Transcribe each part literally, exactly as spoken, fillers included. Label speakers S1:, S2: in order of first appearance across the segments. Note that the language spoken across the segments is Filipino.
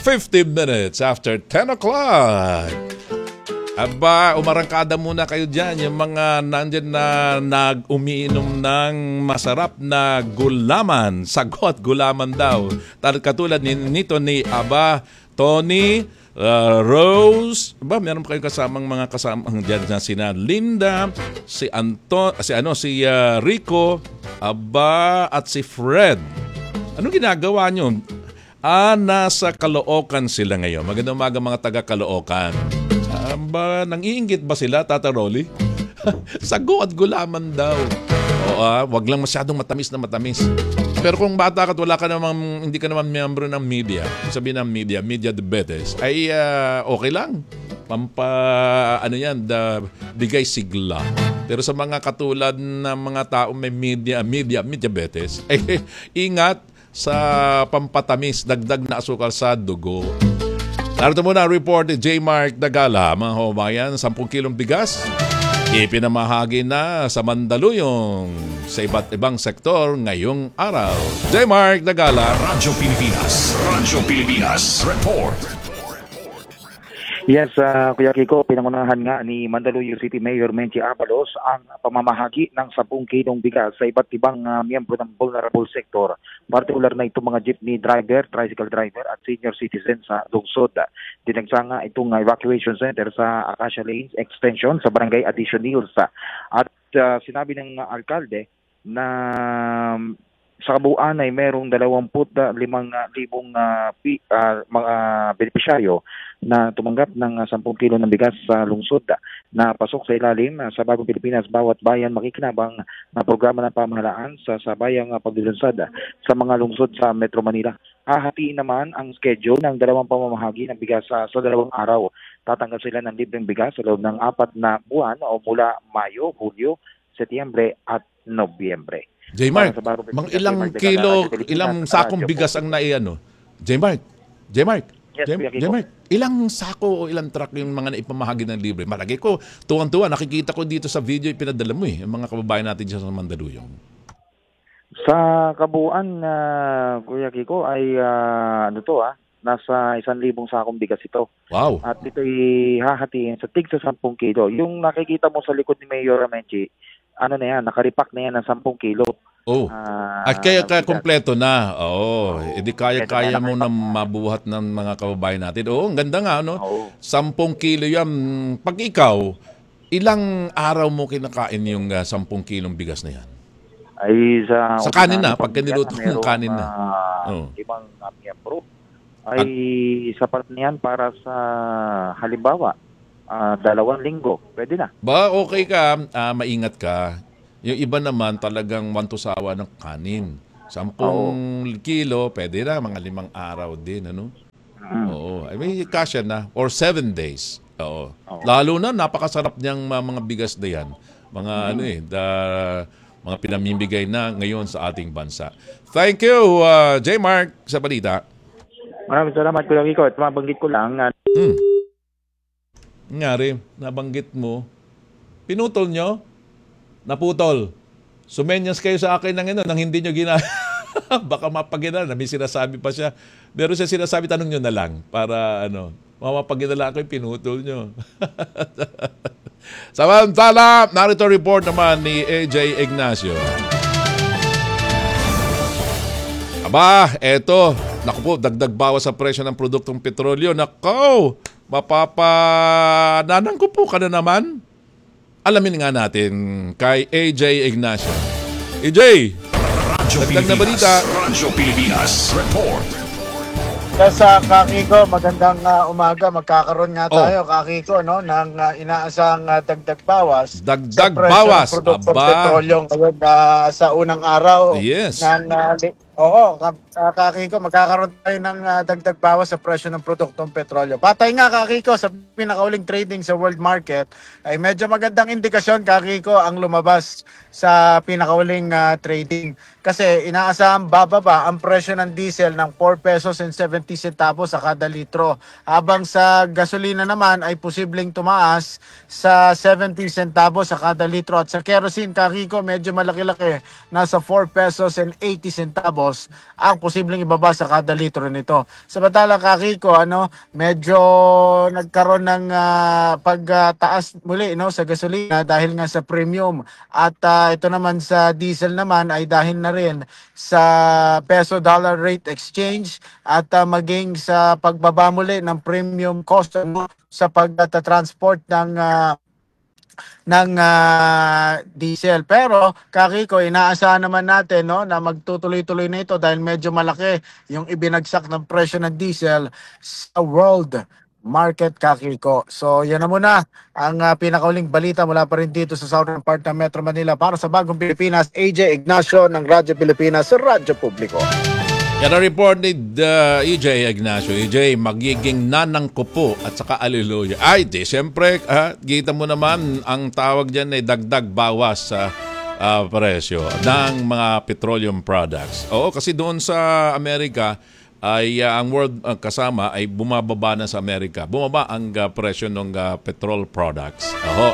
S1: fifty minutes after ten o'clock. Aba, umarangkada muna kayo dyan, yung mga nandyan na nag-umiinom ng masarap na gulaman. Sagot, gulaman daw. Katulad ni, nito ni Aba, Tony, uh, Rose. Aba, meron pa kayong kasamang mga kasamang dyan na sina Linda, si Anton, si ano, si uh, Rico, Aba, at si Fred. Anong ginagawa nyo? Ah, nasa Caloocan sila ngayon. Magandang umaga mga taga-Caloocan. Ah, ba, nang-iinggit ba sila, Tata Rolly? Sago at gulaman daw. Oo, ah, wag lang masyadong matamis na matamis. Pero kung bata ka at wala ka namang, hindi ka naman miyembro ng media, sabihin ng media, media diabetes, ay uh, okay lang. Pampa, ano yan, the, bigay sigla. Pero sa mga katulad ng mga tao may media, media, media diabetes, ay ingat sa pampatamis, dagdag na asukal sa dugo. Narito muna ang report ni J. Mark Dagala, mga kababayan, sampung kilong bigas, ipinamahagi na sa Mandaluyong sa iba't ibang sektor ngayong araw. J. Mark Dagala,
S2: Radyo Pilipinas, Radyo Pilipinas, report.
S3: Yes, uh, Kuya Kiko, pinangunahan nga ni Mandaluyong City Mayor Menchi Abalos ang pamamahagi ng sampung kilong bigas sa iba't ibang uh, miyembro ng vulnerable sector. Partikular na itong mga jeepney driver, tricycle driver at senior citizens sa lungsod. Dinagsa nga itong uh, evacuation center sa Acacia Lanes Extension sa Barangay Addition Hills. At uh, sinabi ng uh, alkalde na um, sa kabuuan ay merong dalawamput limang libong uh, pi, uh, mga benepisyaryo na tumanggap ng uh, sampung kilo ng bigas sa lungsod na pasok sa ilalim uh, sa Bagong Pilipinas Bawat Bayan Makikinabang na programa ng pamahalaan sa sabayang uh, paglulunsad uh, sa mga lungsod sa Metro Manila. Hahatiin naman ang schedule ng dalawang pamamahagi ng bigas uh, sa dalawang araw. Tatanggap sila ng libreng bigas sa loob ng apat na buwan o mula Mayo, Hulyo, Setyembre at Nobyembre.
S1: J. Mark, mang ilang kilo, ilang sakong bigas ang naiano? J. Mark, J. Mark,
S3: Yes,
S1: J. J. Mark, ilang sako o ilang truck yung mga naipamahagi ng libre? Malagay ko, tuwang-tuwa, nakikita ko dito sa video yung pinadala mo eh, yung mga kababayan natin dyan sa Mandaluyong.
S3: Sa kabuuan, uh, Kuya Kiko, ay uh, ano to ah, nasa isang libong sakong bigas ito.
S1: Wow.
S3: At ito'y hahatiin sa tig sa sampung kilo. Yung nakikita mo sa likod ni Mayor Amenchi, ano na yan, nakaripak na yan ng sampung kilo.
S1: Oh.
S3: Uh,
S1: At kaya kaya kompleto na. Oo. Oh, edi kaya-kaya
S3: na
S1: mo na mabuhat ng mga kababayan natin. Oo, ang ganda nga, no?
S3: Oo.
S1: Sampung kilo yan. Pag ikaw, ilang araw mo kinakain yung uh, sampung kilong bigas na yan?
S3: Ay sa...
S1: Sa kanin na, pag niluto ng kanin na.
S3: Uh,
S1: oh.
S3: Limang uh, miyembro. Ay At, sapat na yan para sa halimbawa, uh, dalawang linggo. Pwede na.
S1: Ba, okay ka, uh, maingat ka. Yung iba naman talagang wantusawa ng kanin. Sampung Oo. kilo, pwede na, mga limang araw din, ano? Mm. Oo. I mean, kasya na. Or seven days. Oo. Oo. Lalo na, napakasarap niyang mga bigas na yan. Mga mm. ano eh, the, mga pinamimigay na ngayon sa ating bansa. Thank you, uh, J. Mark, sa balita.
S3: Maraming salamat, Kuya Kiko. At mabanggit ko lang. Uh...
S1: Hmm. Ngari, nabanggit mo. Pinutol nyo? Naputol. Sumenyas kayo sa akin ng ino nang hindi nyo gina... Baka mapaginala. May sinasabi pa siya. Meron siya sinasabi, tanong nyo na lang. Para ano, mapapaginala ako yung pinutol nyo. Samantala, narito report naman ni A J Ignacio. Aba, eto. Naku po, dagdag bawas sa presyo ng produktong petrolyo. Nako, mapapananang ko po ka na naman. Alamin nga natin kay A J Ignacio. A J, dagdag na balita.
S2: Radyo Pilipinas, report.
S4: Sa Kakiko, magandang uh, umaga. Magkakaroon nga tayo, oh. Kakiko, no, ng uh, inaasang uh, dagdag bawas.
S1: Dagdag bawas?
S4: Sa produktong petrolyong ngayon uh, sa unang araw.
S1: Yes.
S4: Ng, uh, Oo, uh, Kakiko, magkakaroon tayo ng uh, dagdag bawas sa presyo ng produktong petrolyo. Patay nga, Kakiko, sa pinakauling trading sa world market, ay medyo magandang indikasyon, Kakiko, ang lumabas sa pinakauling uh, trading. Kasi inaasahang bababa ang presyo ng diesel ng four pesos and seventy centavos sa kada litro. Habang sa gasolina naman ay posibleng tumaas sa seventy centavos sa kada litro. At sa kerosene, Kakiko, medyo malaki-laki, nasa four pesos and eighty centavos centavos ang posibleng ibaba sa kada litro nito. Samantala, Kakiko, ano, medyo nagkaroon ng ah, pagtaas muli, no, sa gasolina dahil nga sa premium. At ah, ito naman sa diesel naman ay dahil na rin sa peso dollar rate exchange at ah, maging sa pagbaba muli ng premium cost, ano, sa pagta-transport ng ah, ng ah, diesel. Pero Kakiko, inaasahan naman natin, no, na magtutuloy-tuloy na ito dahil medyo malaki yung ibinagsak ng presyo ng diesel sa world market, Kakiko. So yan na muna ang uh, pinakauling balita mula pa rin dito sa southern part ng Metro Manila. Para sa Bagong Pilipinas, A J Ignacio ng Radyo Pilipinas sa Radyo Publiko.
S1: Yan ang report ni uh, E J Ignacio. E J, magiging nanang kupo at saka aliluya. Ay, di, siyempre, ha, kita mo naman, ang tawag dyan ay dagdag bawas sa uh, presyo ng mga petroleum products. Oo, kasi doon sa Amerika, ay uh, ang world uh, kasama ay bumababa na sa Amerika. Bumaba ang uh, presyo ng uh, petrol products. Oo.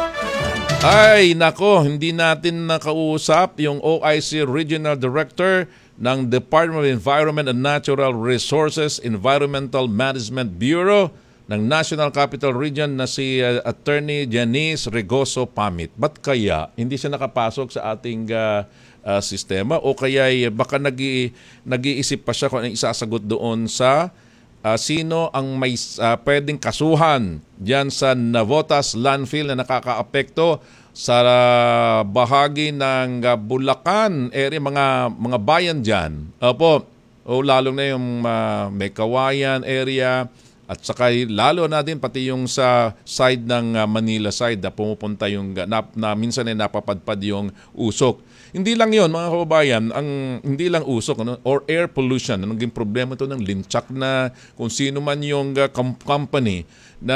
S1: Ay, nako, hindi natin nakausap yung O I C Regional Director ng Department of Environment and Natural Resources Environmental Management Bureau ng National Capital Region na si uh, Attorney Janice Regoso Pamit. Ba't kaya hindi siya nakapasok sa ating uh, uh, sistema o kaya eh, baka nag-i- nag-iisip pa siya kung anong isasagot doon sa uh, sino ang may uh, pwedeng kasuhan diyan sa Navotas landfill na nakakaapekto sa uh, bahagi ng uh, Bulacan area, mga mga bayan diyan. Opo, o lalo na yung uh, may Kawayan area at saka lalo na din pati yung sa side ng uh, Manila side na pumupunta yung uh, na, na minsan ay napapadpad yung usok. Hindi lang yon mga kababayan, ang hindi lang usok, ano, or air pollution. Ang naging problema ito ng linchak na kung sino man yung uh, com- company na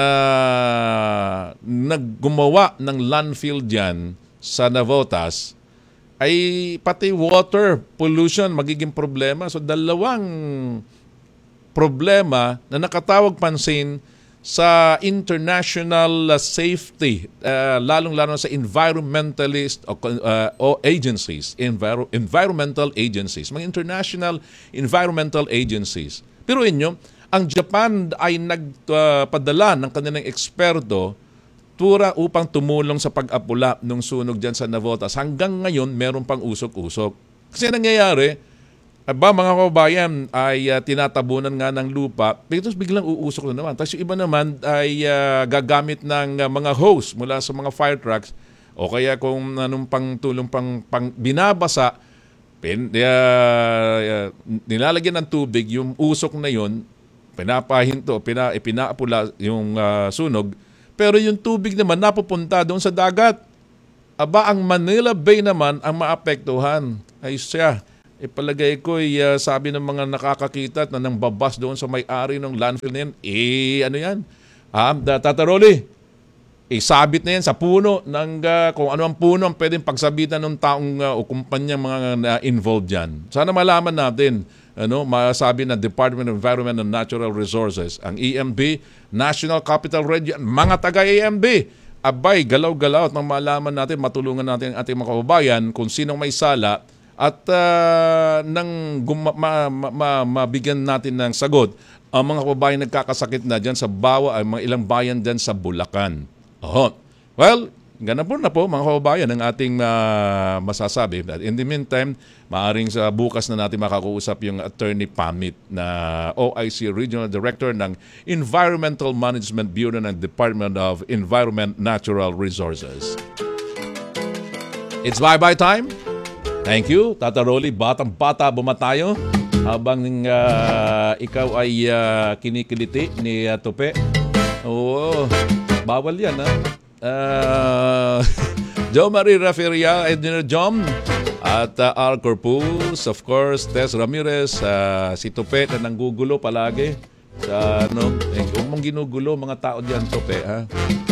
S1: naggumawa ng landfill dyan sa Navotas, ay pati water pollution magiging problema. So dalawang problema na nakatawag pansin sa international uh, safety, uh, lalong-lalo sa environmentalist o, uh, o agencies, enviro- environmental agencies, mga international environmental agencies. Pero inyo, ang Japan ay nagpadala uh, ng kanilang eksperto tura upang tumulong sa pag-apula ng sunog dyan sa Navotas. Hanggang ngayon, meron pang usok-usok. Kasi nangyayari, ba mga kababayan ay uh, tinatabunan nga ng lupa, pero biglang uusok na naman. Tapos yung iba naman ay uh, gagamit ng uh, mga hose mula sa mga fire trucks o kaya kung anong pang tulong pang, pang binabasa, pin, uh, uh, nilalagyan ng tubig, yung usok na yun, pinapahinto, pina, pinaapula yung uh, sunog, pero yung tubig naman napupunta doon sa dagat. Aba, ang Manila Bay naman ang maapektuhan. Ay siya. Ipalagay ko, uh, sabi ng mga nakakakita na nang babas doon sa may-ari ng landfill na yan, eh, ano yan? Ah, tataroli. Eh, sabit na yan sa puno ng, uh, kung ano ang puno ang pwedeng pagsabitan ng taong uh, o kumpanyang mga uh, involved dyan. Sana malaman natin, ano, masabi ng Department of Environment and Natural Resources, ang E M B, National Capital Region, mga taga-E M B, abay, galaw-galaw at nang malaman natin, matulungan natin ang ating mga kababayan kung sinong may sala at uh, nang guma- ma- ma- ma- mabigyan natin ng sagot ang mga kababayan nagkakasakit na dyan sa bawa ay mga ilang bayan dyan sa Bulacan. Oh. Well, ganun po na po mga kababayan ang ating uh, masasabi. In the meantime, maaring sa bukas na natin makakausap yung Attorney Pamit na O I C Regional Director ng Environmental Management Bureau ng Department of Environment Natural Resources. It's bye-bye time. Thank you, Tata Rolly. Batang-bata bumatayo habang uh, ikaw ay uh, kinikiliti ni uh, Tupe. Oo, bawal yan, ha? Uh, Jo Marie Raferia, Engineer Jom, at uh, Al Corpus, of course, Tess Ramirez, uh, si Tupe na nanggugulo palagi. Sa, ano, eh, kung mong ginugulo, mga tao diyan, Tupe, ha?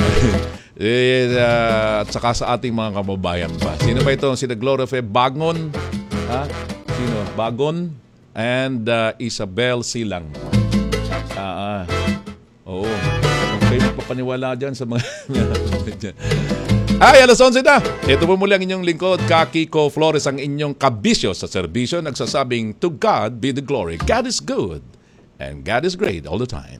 S1: Eh, uh, at saka sa ating mga kababayan pa. Sino ba ito? Si Gloria Fe Bagon, ha? Sino? Bagon and uh, Isabel Silang. Ah, ah. Oo. Kung kayo magpapaniwala dyan sa mga Ay, alas onse na. Ito po muli ang inyong lingkod, Kiko Flores, ang inyong kabisyo sa serbisyo, nagsasabing, to God be the glory. God is good and God is great all the time.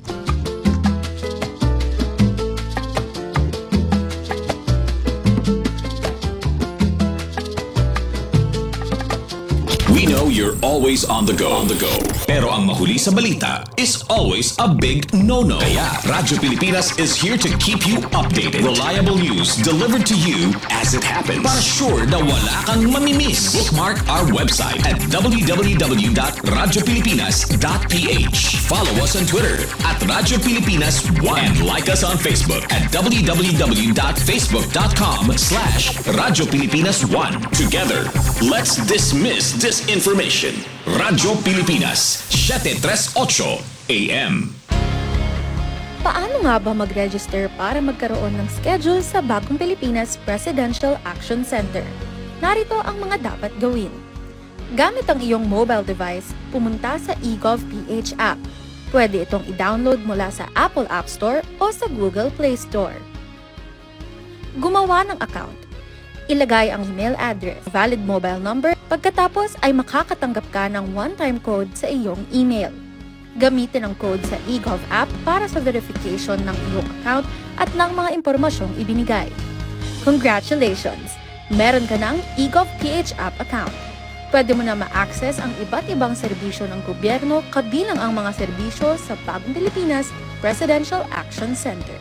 S2: We know you're always on the go. On the go. Pero ang mahuli sa balita is always a big no-no. Kaya Radyo Pilipinas is here to keep you updated. Reliable news delivered to you as it happens. Para sure na wala kang mamimiss. Bookmark our website at w w w dot radyo pilipinas dot p h. Follow us on Twitter at Radyo Pilipinas one. And like us on Facebook at w w w dot facebook dot com slash Radyo Pilipinas one. Together, let's dismiss disinformation. Radyo Pilipinas, seven thirty-eight A M.
S5: Paano nga ba mag-register para magkaroon ng schedule sa Bagong Pilipinas Presidential Action Center? Narito ang mga dapat gawin. Gamit ang iyong mobile device, pumunta sa eGovPH app. Pwede itong i-download mula sa Apple App Store o sa Google Play Store. Gumawa ng account. Ilagay ang email address, valid mobile number, pagkatapos ay makakatanggap ka ng one-time code sa iyong email. Gamitin ang code sa eGov app para sa verification ng iyong account at ng mga impormasyong ibinigay. Congratulations! Meron ka ng eGovPH app account. Pwede mo na ma-access ang iba't ibang serbisyo ng gobyerno kabilang ang mga serbisyo sa Bagong Pilipinas Presidential Action Center.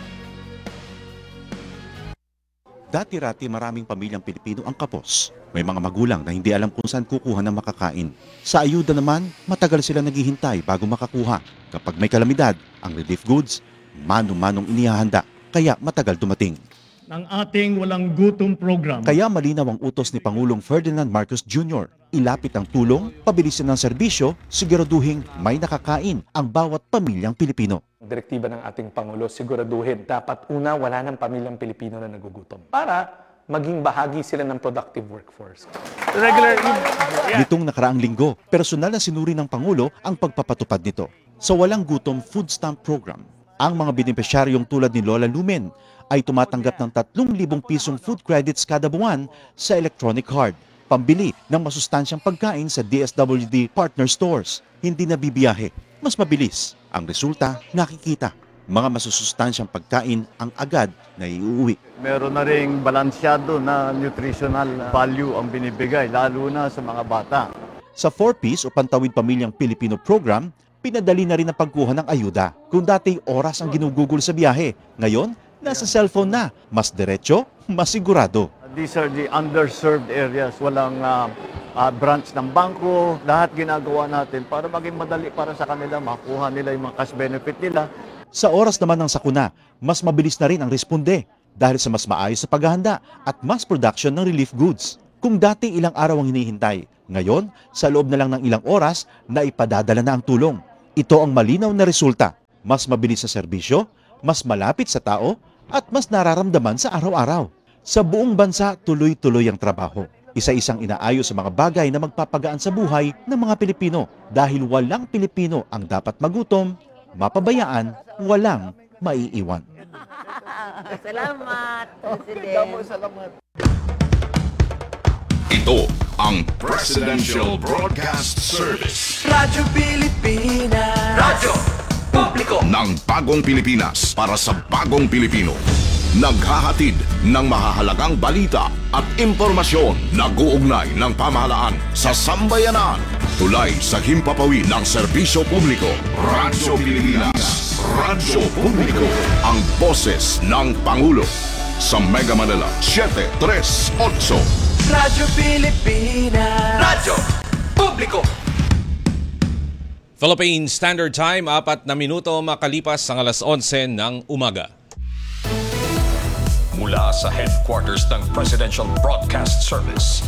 S6: Dati-rati maraming pamilyang Pilipino ang kapos. May mga magulang na hindi alam kung saan kukuha ng makakain. Sa ayuda naman, matagal sila naghihintay bago makakuha. Kapag may kalamidad, ang relief goods, mano-manong inihahanda, kaya matagal dumating.
S7: Ng ating walang gutom program.
S6: Kaya malinaw ang utos ni Pangulong Ferdinand Marcos Junior Ilapit ang tulong, pabilisin ng serbisyo, siguraduhin may nakakain ang bawat pamilyang Pilipino.
S8: Direktiba ng ating Pangulo, siguraduhin dapat una wala ng pamilyang Pilipino na nagugutom para maging bahagi sila ng productive workforce.
S7: Regular.
S6: Nitong nakaraang linggo, personal na sinuri ng Pangulo ang pagpapatupad nito. Sa Walang Gutom Food Stamp Program, ang mga benepisyaryong tulad ni Lola Lumen ay tumatanggap ng tatlong libong pisong food credits kada buwan sa electronic card, pambili ng masustansyang pagkain sa D S W D partner stores. Hindi na bibiyahe, mas mabilis. Ang resulta, nakikita. Mga masusustansyang pagkain ang agad na iuwi.
S9: Meron na ring balansyado na nutritional value ang binibigay, lalo na sa mga bata.
S6: Sa four piece o Pantawid Pamilyang Pilipino program, pinadali na rin ang pagkuha ng ayuda. Kung dati oras ang ginugugol sa biyahe, ngayon, nasa cellphone na. Mas diretso, mas sigurado.
S9: These are the underserved areas. Walang uh, uh, branch ng bangko. Lahat ginagawa natin para maging madali para sa kanila, makuha nila yung mga cash benefit nila.
S6: Sa oras naman ng sakuna, mas mabilis na rin ang responde dahil sa mas maayos sa paghahanda at mass production ng relief goods. Kung dati ilang araw ang hinihintay, ngayon, sa loob na lang ng ilang oras, na ipadadala na ang tulong. Ito ang malinaw na resulta. Mas mabilis sa serbisyo, mas malapit sa tao, at mas nararamdaman sa araw-araw. Sa buong bansa, tuloy-tuloy ang trabaho. Isa-isang inaayos sa mga bagay na magpapagaan sa buhay ng mga Pilipino dahil walang Pilipino ang dapat magutom, mapabayaan, walang maiiwan.
S10: Salamat, President.
S9: Salamat.
S2: Ito ang Presidential Broadcast Service.
S10: Radyo Pilipinas. Radyo Publiko
S2: Ng Bagong Pilipinas para sa Bagong Pilipino. Naghahatid ng mahahalagang balita at impormasyon na guugnay ng pamahalaan sa sambayanan. Tulay sa himpapawid ng serbisyo publiko. Radyo Pilipinas. Radyo Publiko. Ang boses ng Pangulo. Sa Mega Manila, seven thirty-eight.
S10: Radyo Pilipinas. Radyo Publiko.
S11: Philippine Standard Time, apat na minuto makalipas ang alas onse ng umaga.
S2: Mula sa headquarters ng Presidential Broadcast Service.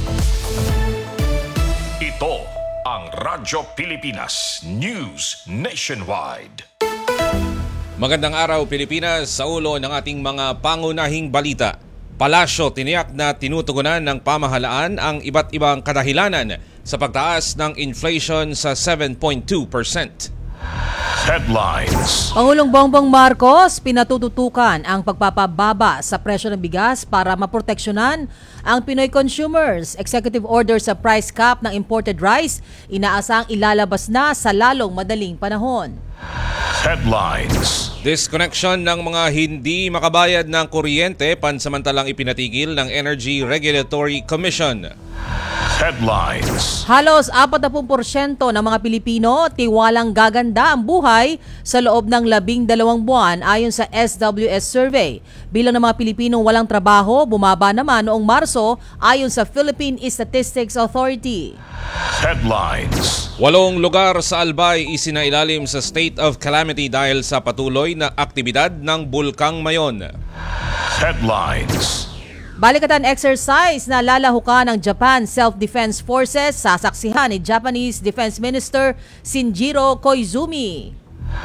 S2: Ito ang Radyo Pilipinas News Nationwide.
S11: Magandang araw Pilipinas, sa ulo ng ating mga pangunahing balita. Palasyo tiniyak na tinutugunan ng pamahalaan ang iba't ibang kadahilanan sa pagtaas ng inflation sa seven point two percent.
S2: Headlines.
S12: Pangulong Bongbong Marcos pinatututukan ang pagpapababa sa presyo ng bigas para maproteksyonan ang Pinoy consumers. Executive order sa price cap ng imported rice inaasang ilalabas na sa lalong madaling panahon.
S2: Headlines.
S11: Disconnection ng mga hindi makabayad ng kuryente pansamantalang ipinatigil ng Energy Regulatory Commission.
S2: Headlines.
S12: Halos apat na porsyento ng mga Pilipino tiwalang gaganda ang buhay sa loob ng labing dalawang buwan ayon sa S W S survey. Bilang ng mga Pilipinong walang trabaho, bumaba naman noong Marso ayon sa Philippine Statistics Authority.
S2: Headlines.
S11: Walong lugar sa Albay isinailalim sa state of calamity dahil sa patuloy na aktibidad ng Bulkang Mayon.
S2: Headlines.
S12: Balikatan exercise na lalahukan ng Japan Self-Defense Forces sasaksihan ni Japanese Defense Minister Shinjiro Koizumi.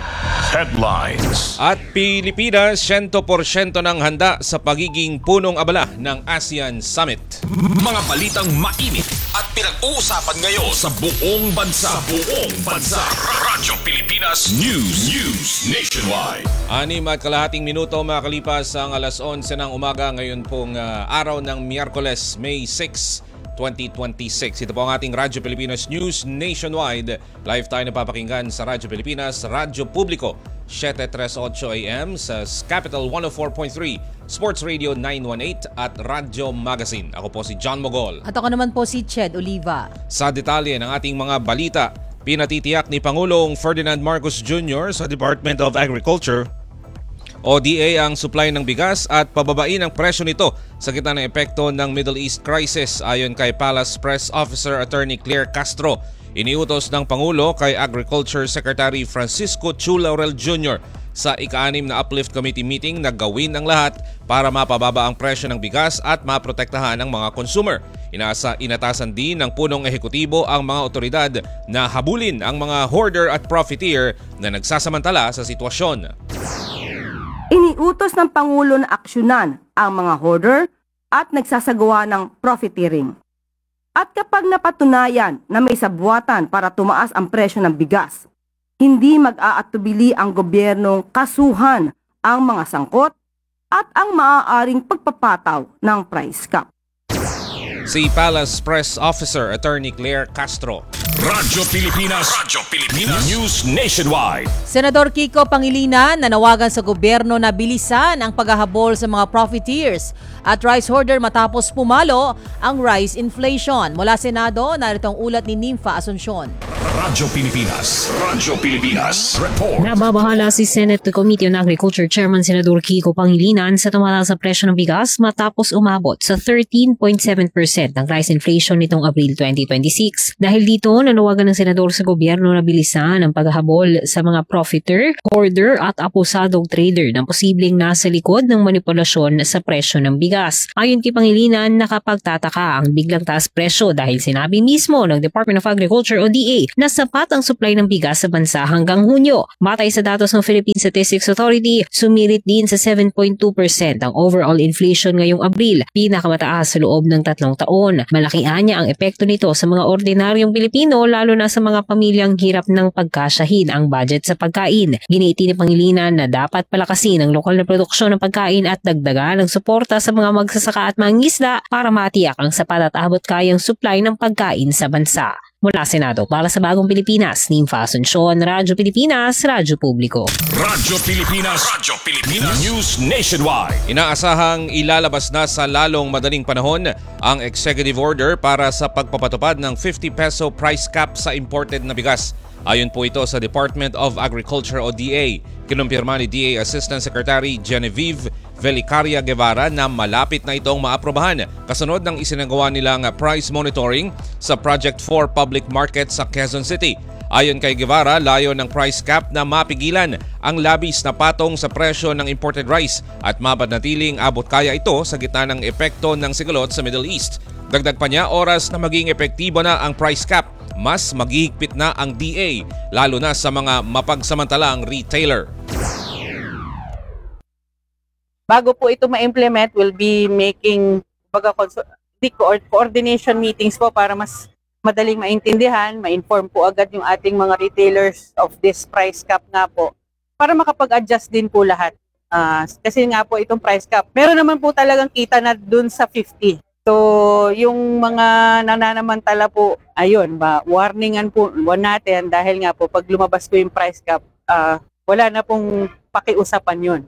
S2: Headlines.
S11: At Pilipinas, one hundred percent ng handa sa pagiging punong abala ng ASEAN Summit.
S2: Mga balitang mainit at pinag-uusapan ngayon sa buong bansa. Sa buong bansa. Radyo Pilipinas News. News Nationwide.
S11: Anim at kalahating minuto makalipas ang alas onse ng umaga ngayon pong uh, araw ng Miyerkules, May sixth, twenty twenty-six. Ito po ang ating Radyo Pilipinas News Nationwide. Live tayo napapakinggan sa Radyo Pilipinas, Radyo Publiko, seven thirty-eight A M sa Capital one oh four point three, Sports Radio nine eighteen at Radyo Magazine. Ako po si John Mogol.
S12: At ako naman po si Ched Oliva.
S11: Sa detalye ng ating mga balita, pinatitiyak ni Pangulong Ferdinand Marcos Junior sa Department of Agriculture o D A ang supply ng bigas at pababain ang presyo nito sa gitna ng epekto ng Middle East crisis ayon kay Palace Press Officer Attorney Claire Castro. Iniutos ng Pangulo kay Agriculture Secretary Francisco Chu Laurel Junior sa ika-anim na Uplift Committee meeting na gawin ang lahat para mapababa ang presyo ng bigas at maprotektahan ang mga consumer. Inasa, inatasan din ng punong ehekutibo ang mga otoridad na habulin ang mga hoarder at profiteer na nagsasamantala sa sitwasyon.
S13: Iniutos ng Pangulo na aksyonan ang mga hoarder at nagsasagawa ng profiteering. At kapag napatunayan na may sabwatan para tumaas ang presyo ng bigas, hindi mag-aatubili ang gobyernong kasuhan ang mga sangkot at ang maaaring pagpapataw ng price cap.
S11: Si Palace Press Officer Attorney Claire Castro.
S2: Radyo Pilipinas. Radyo Pilipinas News Nationwide.
S12: Senador Kiko Pangilinan nanawagan sa gobyerno na bilisan ang paghahabol sa mga profiteers at rice hoarder matapos pumalo ang rice inflation. Mula Senado, narito ang ulat ni Nympha Asuncion.
S2: Radyo Pilipinas. Radyo Pilipinas. Report.
S14: Nababahala si Senate Committee on Agriculture Chairman Senador Kiko Pangilinan sa tumataas sa presyo ng bigas matapos umabot sa thirteen point seven percent ng rice inflation nitong Abril twenty twenty-six. Dahil dito, nanawagan ng senador sa gobyerno na bilisan ang paghahabol sa mga profiteer, hoarder at apusadong trader na posibleng nasa likod ng manipulasyon sa presyo ng bigas. Ayon kay Pangilinan, nakapagtataka ang biglang taas presyo dahil sinabi mismo ng Department of Agriculture o D A na sapat ang supply ng bigas sa bansa hanggang Hunyo. Matay sa datos ng Philippine Statistics Authority, sumirit din sa seven point two percent ang overall inflation ngayong Abril, pinakamataas sa loob ng tatlong taon. Malaki anya ang epekto nito sa mga ordinaryong Pilipino, lalo na sa mga pamilyang hirap ng pagkasyahin ang budget sa pagkain. Giniiti ni Pangilinan na dapat palakasin ang lokal na produksyon ng pagkain at dagdagan ng suporta sa mga magsasaka at mangingisda para matiyak ang sapat at abot kayang supply ng pagkain sa bansa. Mula Senado, para sa Bagong Pilipinas, Nympha Asuncion, Radyo Pilipinas, Radyo Publiko.
S2: Radyo Pilipinas. Radyo Pilipinas News Nationwide.
S11: Inaasahang ilalabas na sa lalong madaling panahon ang executive order para sa pagpapatupad ng fifty peso price cap sa imported na bigas. Ayon po ito sa Department of Agriculture o D A. Kinumpirma ni D A Assistant Secretary Genevieve Velicaria Guevara na malapit na itong maaprobahan kasunod ng isinagawa nilang price monitoring sa Project four Public Market sa Quezon City. Ayon kay Guevara, layo ng price cap na mapigilan ang labis na patong sa presyo ng imported rice at mapanatiling abot kaya ito sa gitna ng epekto ng sigalot sa Middle East. Dagdag pa niya, oras na maging epektibo na ang price cap, mas maghihigpit na ang D A, lalo na sa mga mapagsamantalang retailer.
S15: Bago po ito ma-implement, we'll be making baga, co- coordination meetings po para mas madaling maintindihan, ma-inform po agad yung ating mga retailers of this price cap nga po para makapag-adjust din po lahat. Uh, kasi nga po itong price cap, meron naman po talagang kita na dun sa fifty. So yung mga nananamantala po, ayun, ba, warningan po natin dahil nga po pag lumabas po yung price cap, uh, wala na pong pakiusapan yun.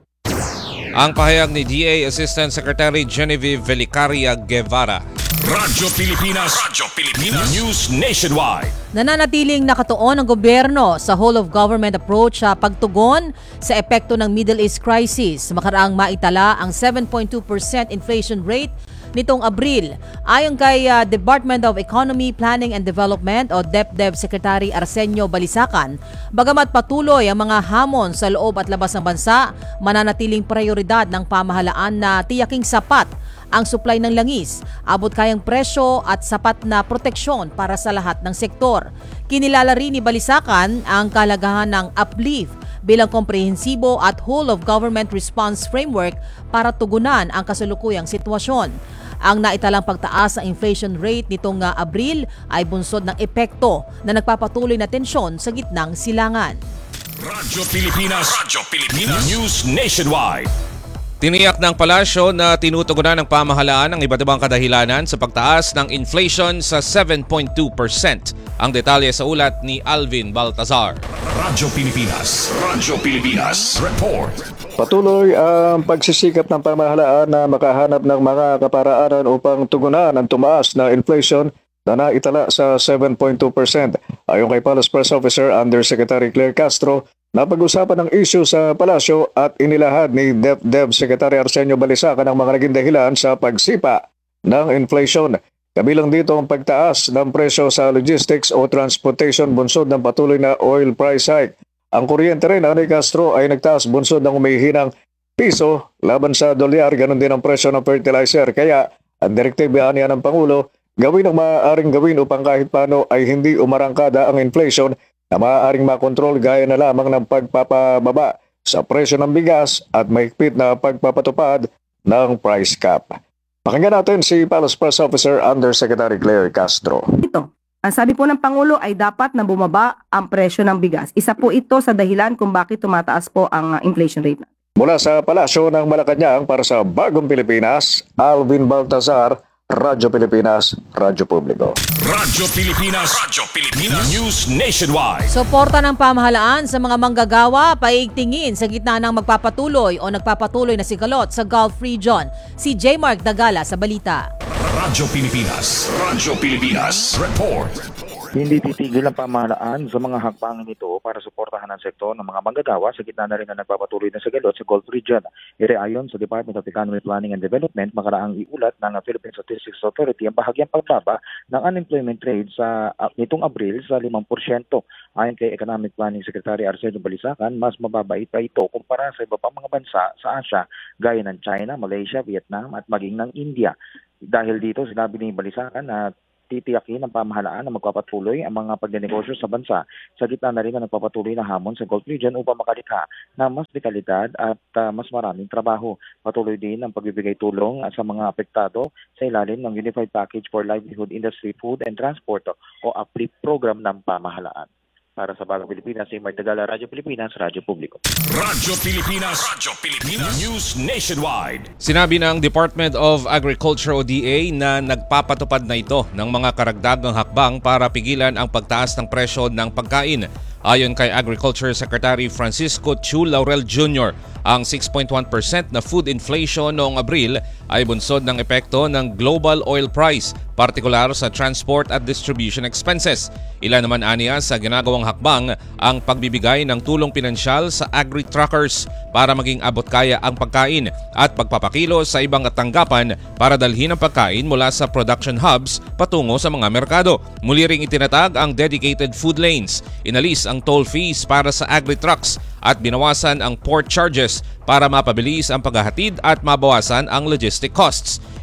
S11: Ang pahayag ni D A Assistant Secretary Genevieve Velicaria Guevara.
S2: Radyo Pilipinas, Radyo Pilipinas, News Nationwide.
S12: Nananatiling nakatuon ang gobyerno sa whole-of-government approach sa pagtugon sa epekto ng Middle East crisis. Makaraang maitala ang seven point two percent inflation rate nitong Abril. Ayon kay uh, Department of Economy, Planning and Development o DepDev Secretary Arsenio Balisacan, bagamat patuloy ang mga hamon sa loob at labas ng bansa, mananatiling prioridad ng pamahalaan na tiyaking sapat ang supply ng langis, abot kayang presyo at sapat na proteksyon para sa lahat ng sektor. Kinilala rin ni Balisacan ang kalagahan ng uplift bilang komprehensibo at whole-of-government response framework para tugunan ang kasalukuyang sitwasyon. Ang naitalang pagtaas ng inflation rate nitong uh, Abril ay bunsod ng epekto na nagpapatuloy na tensyon sa gitnang silangan.
S2: Radyo Pilipinas, Radyo Pilipinas, News Nationwide.
S11: Tiniyak ng palasyo na tinutugunan ng pamahalaan ang iba't ibang kadahilanan sa pagtaas ng inflation sa seven point two percent. Ang detalye sa ulat ni Alvin Baltazar.
S2: Radyo Pilipinas, Radyo Pilipinas, Report.
S16: Patuloy ang pagsisikap ng pamahalaan na makahanap ng mga kaparaanan upang tugunan ang tumaas na inflation na naitala sa seven point two percent. Ayon kay Palace Press Officer Undersecretary Claire Castro, napag-usapan ng issue sa palasyo at inilahad ni DepDev Secretary Arsenio Balisacan ang mga naging dahilan sa pagsipa ng inflation. Kabilang dito ang pagtaas ng presyo sa logistics o transportation bunsod ng patuloy na oil price hike. Ang kuryente rin, Ani Castro, ay nagtaas bunsod ng umihinang piso laban sa dolyar, ganun din ang presyo ng fertilizer. Kaya ang direktiba niya ng Pangulo, gawin ang maaaring gawin upang kahit paano ay hindi umarangkada ang inflation na maaaring makontrol gaya na lamang ng pagpapababa sa presyo ng bigas at mahigpit na pagpapatupad ng price cap. Pakinggan natin si Palace Press Officer Undersecretary Claire Castro.
S13: Ito, ang sabi po ng Pangulo ay dapat na bumaba ang presyo ng bigas. Isa po ito sa dahilan kung bakit tumataas po ang uh, inflation rate.
S16: Mula sa Palasyo ng Malacanang para sa Bagong Pilipinas, Alvin Baltazar, Radyo Pilipinas, Radyo Publiko.
S2: Radyo Pilipinas, Radyo Pilipinas, News Nationwide.
S12: Suporta ng pamahalaan sa mga manggagawa, paigtingin sa gitna ng magpapatuloy o nagpapatuloy na sigalot sa Gulf Region. Si J. Mark Dagala sa balita.
S2: Radyo Pilipinas, Radyo Pilipinas, Report.
S3: Hindi titigil ang pamahalaan sa mga hakbangin nito para suportahan ang sektor ng mga manggagawa sa gitna na rin na nagpapatuloy na sigalot sa Gulf Region. Ire ayon sa Department of Economy, Planning and Development, makaraang iulat ng Philippine Statistics Authority ang bahagyang pagbaba ng unemployment rate sa uh, nitong Abril sa limang porsyento. Ayon kay Economic Planning Secretary Arsenio Balisacan, mas mababait pa ito kumpara sa iba pang mga bansa sa Asia gaya ng China, Malaysia, Vietnam at maging ng India. Dahil dito, sinabi ni Balisacan na titiyakin ng pamahalaan na magpapatuloy ang mga pagnenegosyo sa bansa sa gitna na rin na nagpapatuloy na hamon sa Gulf Region upang makalikha na mas dekalidad at uh, mas maraming trabaho. Patuloy din ang pagbibigay tulong sa mga apektado sa ilalim ng Unified Package for Livelihood Industry, Food and Transport o A P R I P program ng pamahalaan. Para sa Bagong Pilipinas, si Mark Dagala, Radyo Pilipinas, Radyo Publiko.
S2: Radyo Pilipinas, Radyo Pilipinas, News Nationwide.
S11: Sinabi ng Department of Agriculture o D A na nagpapatupad na ito ng mga karagdagang hakbang para pigilan ang pagtaas ng presyo ng pagkain. Ayon kay Agriculture Secretary Francisco Chu Laurel Junior, ang six point one percent na food inflation noong Abril ay bunsod ng epekto ng global oil price, partikular sa transport at distribution expenses. Ilan naman aniya sa ginagawang hakbang ang pagbibigay ng tulong pinansyal sa agri-truckers para maging abot kaya ang pagkain at pagpapakilo sa ibang tanggapan para dalhin ang pagkain mula sa production hubs patungo sa mga merkado. Muli ring itinatag ang dedicated food lanes, inalis ang toll fees para sa agri-trucks at binawasan ang port charges para mapabilis ang paghahatid at mabawasan ang logistic costs.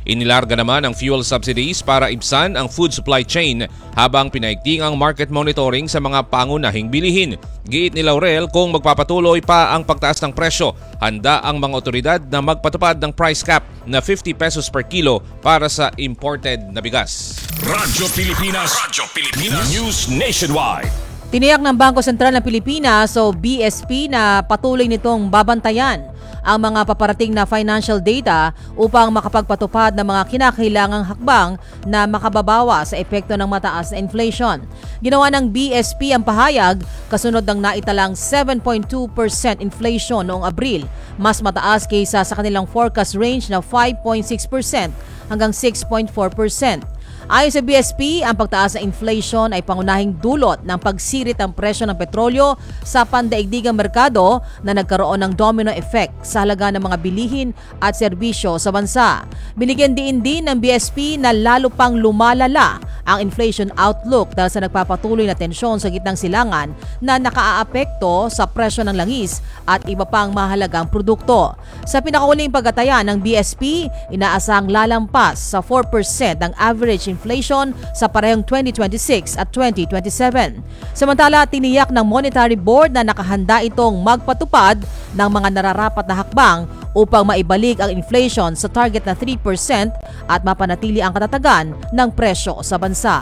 S11: Inilarga naman ang fuel subsidies para ibsan ang food supply chain habang pinaigting ang market monitoring sa mga pangunahing bilihin. Giit ni Laurel kung magpapatuloy pa ang pagtaas ng presyo, handa ang mga otoridad na magpatupad ng price cap na fifty pesos per kilo para sa imported na bigas.
S2: Radyo Pilipinas, Radyo Pilipinas, News Nationwide.
S12: Tiniyak ng Bangko Sentral ng Pilipinas o B S P na patuloy nitong babantayan ang mga paparating na financial data upang makapagpatupad ng mga kinakailangang hakbang na makababawa sa epekto ng mataas na inflation. Ginawa ng B S P ang pahayag kasunod ng naitalang seven point two percent inflation noong Abril, mas mataas kaysa sa kanilang forecast range na five point six percent hanggang six point four percent. Ayon sa B S P, ang pagtaas ng inflation ay pangunahing dulot ng pagsirit ng presyo ng petrolyo sa pandaigdigang merkado na nagkaroon ng domino effect sa halaga ng mga bilihin at serbisyo sa bansa. Binigyan diin din ng B S P na lalo pang lumalala ang inflation outlook dahil sa nagpapatuloy na tensyon sa gitnang silangan na nakaaapekto sa presyo ng langis at iba pang mahalagang produkto. Sa pinakauling pagtataya ng B S P, inaasahang lalampas sa four percent ang average inflation sa parehong twenty twenty-six at twenty twenty-seven. Samantala, tiniyak ng Monetary Board na nakahanda itong magpatupad ng mga nararapat na hakbang upang maibalik ang inflation sa target na three percent at mapanatili ang katatagan ng presyo sa bansa.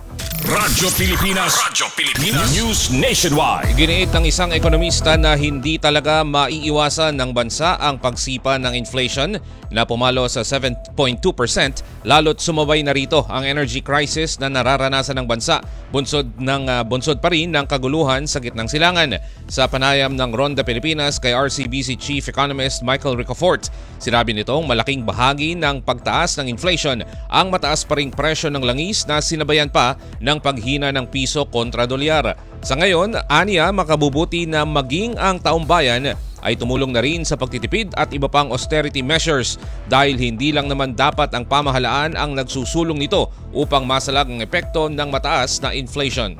S2: Radyo Pilipinas, Radyo Pilipinas, News Nationwide.
S11: Giniit ng isang ekonomista na hindi talaga maiiwasan ng bansa ang pagsipa ng inflation na pumalo sa seven point two percent lalo't sumabay na rito ang energy crisis na nararanasan ng bansa. Bunsod, ng, uh, bunsod pa rin ng kaguluhan sa gitnang silangan. Sa panayam ng Ronda Pilipinas kay R C B C Chief Economist Michael Ricafort, sinabi nitong malaking bahagi ng pagtaas ng inflation ang mataas pa ring presyo ng langis na sinabayan pa ng paghina ng piso kontra dolyar. Sa ngayon, aniya makabubuti na maging ang taumbayan ay tumulong na rin sa pagtitipid at iba pang austerity measures dahil hindi lang naman dapat ang pamahalaan ang nagsusulong nito upang masalag ang epekto ng mataas na inflation.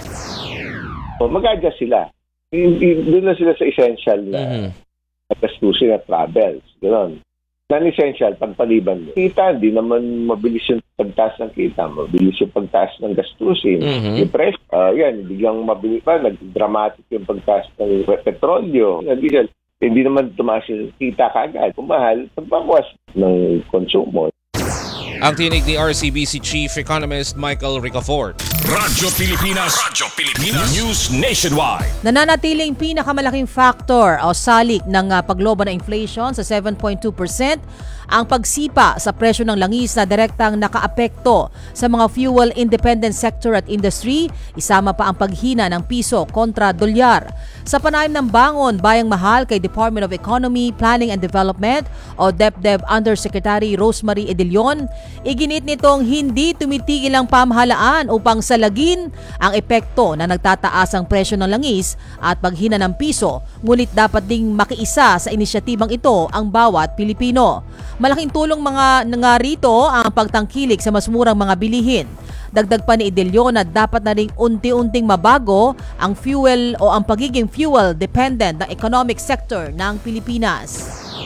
S17: Mag-adjust sila. Doon na sila sa essential na mm-hmm. gastusin at travels. Ganoon. Non-essential, pagpaliban mo. Kita, hindi naman mabilis yung pagtaas ng kita. Mabilis yung pagtaas ng gastusin. Mm-hmm. Yung presyo, uh, yan, biglang mabilis pa, nag-dramatic yung pagtaas ng petrolyo, ng diesel. Hindi naman tumaas yung kita kagad. Kung mahal, pagbawas ng konsumo.
S11: Ang tinig ni R C B C Chief Economist Michael Ricafort.
S2: Radyo Pilipinas, Radyo Pilipinas, News Nationwide.
S12: Nananatiling pinakamalaking factor o salik ng uh, paglobo ng inflation sa seven point two percent ang pagsipa sa presyo ng langis na direktang nakaapekto sa mga fuel independent sector at industry, isama pa ang paghina ng piso kontra dolyar. Sa panayam ng Bangon Bayang Mahal kay Department of Economy, Planning and Development o DepDev Undersecretary Rosemary Edelion, iginit nitong hindi tumitigil ang pamahalaan upang salagin ang epekto na nagtataas ang presyo ng langis at paghina ng piso, ngunit dapat ding makiisa sa inisyatibang ito ang bawat Pilipino. Malaking tulong mga nga rito ang pagtangkilik sa mas murang mga bilihin. Dagdag pa ni Edelion na dapat na ring unti-unting mabago ang fuel o ang pagiging fuel dependent ng economic sector ng Pilipinas.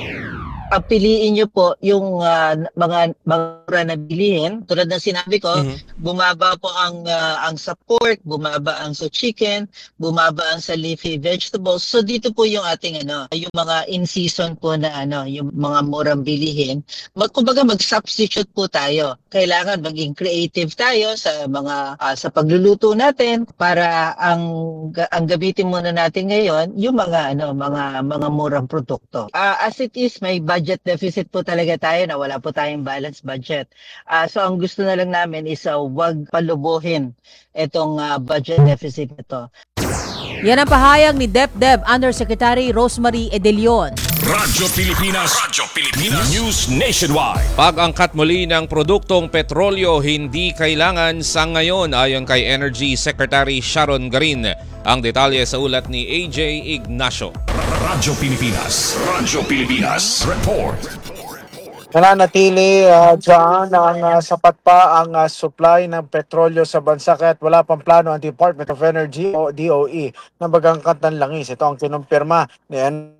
S18: Piliin nyo po yung uh, mga mga na bilihin. Tulad ng sinabi ko, mm-hmm. bumaba po ang uh, ang sa pork, bumaba ang sa chicken, bumaba ang sa leafy vegetables. So dito po yung ating ano, yung mga in season po na ano, yung mga murang bilihin. Mag, kumbaga mag-substitute po tayo. Kailangan maging creative tayo sa mga uh, sa pagluluto natin para ang ang gamitin muna natin ngayon yung mga ano, mga mga murang produkto. Uh, as it is, may budget deficit po talaga tayo na wala po tayong balanced budget. Uh, so ang gusto na lang namin is uh, wag palubuhin itong uh, budget deficit nito.
S12: Yan ang pahayag ni DepDev Undersecretary Rosemary Edelion.
S2: Radyo Pilipinas, Radyo Pilipinas, News Nationwide.
S11: Pag-angkat muli ng produktong petrolyo hindi kailangan sa ngayon ayon kay Energy Secretary Sharon Garin. Ang detalye sa ulat ni A J Ignacio.
S2: Radyo Pilipinas, Radyo Pilipinas, Report.
S4: Nananatili uh, dyan ang uh, sapat pa ang uh, supply ng petrolyo sa bansa kahit wala pang plano ang Department of Energy o D O E na magangkat ng langis. Ito ang kinumpirma ni Energy Secretary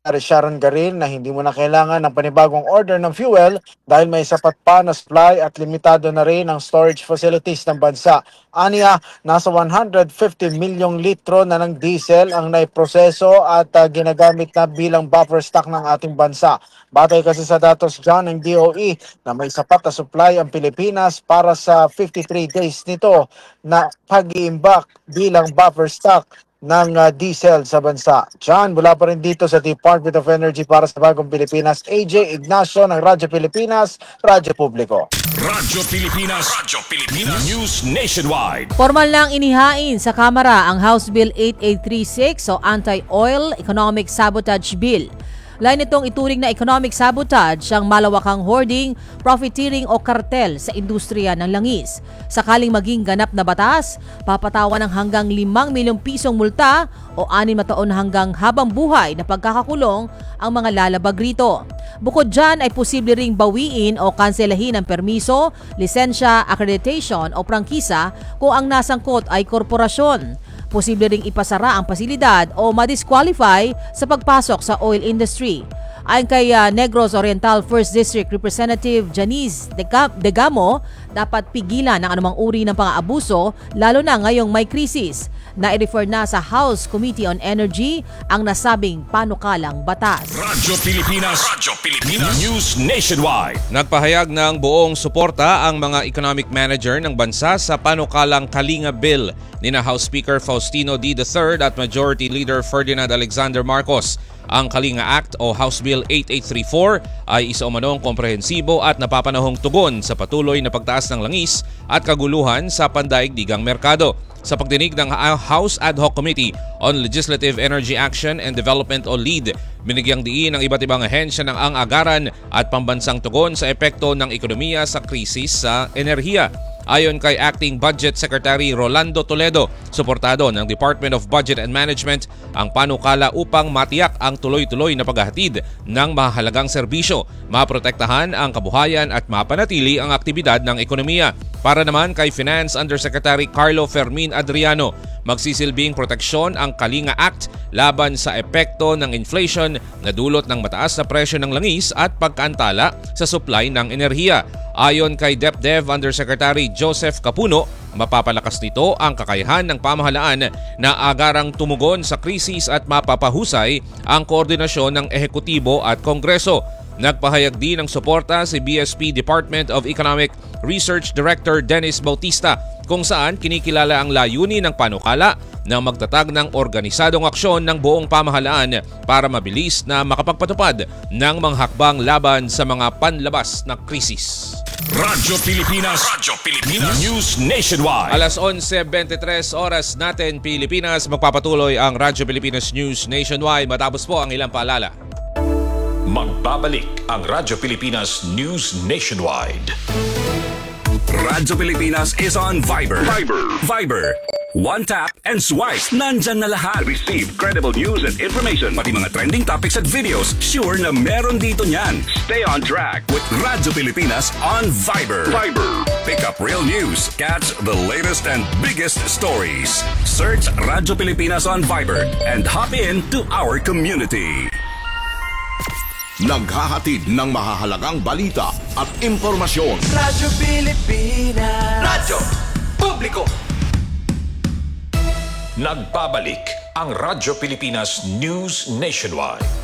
S4: Sharon Garin na hindi mo na kailangan ng panibagong order ng fuel dahil may sapat pa na supply at limitado na rin ang storage facilities ng bansa. Aniya, nasa one hundred fifty milyong litro na ng diesel ang naiproseso at uh, ginagamit na bilang buffer stock ng ating bansa. Batay kasi sa datos dyan ng D O E na may sapat na supply ang Pilipinas para sa fifty-three days nito na pag-iimbak bilang buffer stock ng uh, diesel sa bansa. John, mula pa rin dito sa Department of Energy para sa Bagong Pilipinas, A J Ignacio ng Radyo Pilipinas, Radyo Publiko.
S2: Radyo Pilipinas, Radyo Pilipinas News Nationwide.
S12: Formal lang inihain sa Kamara ang House Bill eighty-eight thirty-six o Anti-Oil Economic Sabotage Bill. Lain nitong ituring na economic sabotage ang malawakang hoarding, profiteering o kartel sa industriya ng langis. Sakaling maging ganap na batas, papatawan ng hanggang limang milyong pisong multa o anim na taon hanggang habang buhay na pagkakakulong ang mga lalabag rito. Bukod dyan ay posible ring bawiin o kanselahin ang permiso, lisensya, accreditation o prangkisa kung ang nasangkot ay korporasyon. Posible ring ipasara ang pasilidad o ma-disqualify sa pagpasok sa oil industry. Ayon kay uh, Negros Oriental first District Representative Janice Degamo, dapat pigilan ang anumang uri ng pang-aabuso lalo na ngayong may krisis. Na-refer na sa House Committee on Energy ang nasabing panukalang batas.
S2: Radyo Pilipinas, Radyo Pilipinas News Nationwide.
S11: Nagpahayag ng buong suporta ang mga economic manager ng bansa sa panukalang Kalinga Bill ni na House Speaker Faustino D. the third at Majority Leader Ferdinand Alexander Marcos. Ang Kalinga Act o House Bill eighty-eight thirty-four ay isa umanong komprehensibo at napapanahong tugon sa patuloy na pagtaas ng langis at kaguluhan sa pandaigdigang merkado. Sa pagdinig ng House Ad Hoc Committee on Legislative Energy Action and Development o LEAD, binigyang diin ng iba't ibang ahensya ng ang agaran at pambansang tugon sa epekto ng ekonomiya sa krisis sa enerhiya. Ayon kay Acting Budget Secretary Rolando Toledo, suportado ng Department of Budget and Management ang panukala upang matiyak ang tuloy-tuloy na paghahatid ng mahalagang serbisyo, maprotektahan ang kabuhayan at mapanatili ang aktibidad ng ekonomiya. Para naman kay Finance Undersecretary Carlo Fermin Adriano, magsisilbing proteksyon ang Kalinga Act laban sa epekto ng inflation na dulot ng mataas na presyo ng langis at pagkaantala sa supply ng enerhiya. Ayon kay DepDev Undersecretary Joseph Capuno, mapapalakas nito ang kakayahan ng pamahalaan na agarang tumugon sa krisis at mapapahusay ang koordinasyon ng ehekutibo at kongreso. Nagpahayag din ng suporta si B S P Department of Economic Research Director Dennis Bautista kung saan kinikilala ang layunin ng panukala na magtatag ng organisadong aksyon ng buong pamahalaan para mabilis na makapagpatupad ng mga hakbang laban sa mga panlabas na krisis.
S2: Radyo Pilipinas, Radyo Pilipinas News Nationwide.
S11: Alas eleven twenty-three oras natin Pilipinas, magpapatuloy ang Radyo Pilipinas News Nationwide matapos po ang ilang paalala.
S2: Magbabalik ang Radyo Pilipinas News Nationwide. Radyo Pilipinas is on Viber. Viber. Viber. One tap and swipe. Nandyan na lahat. Receive credible news and information. Pati mga trending topics at videos. Sure na meron dito niyan. Stay on track with Radyo Pilipinas on Viber. Viber. Pick up real news. Catch the latest and biggest stories. Search Radyo Pilipinas on Viber and hop in to our community.
S19: Naghahatid ng mahahalagang balita at impormasyon.
S10: Radyo Pilipinas. Radyo Publiko.
S2: Nagbabalik ang Radyo Pilipinas News Nationwide.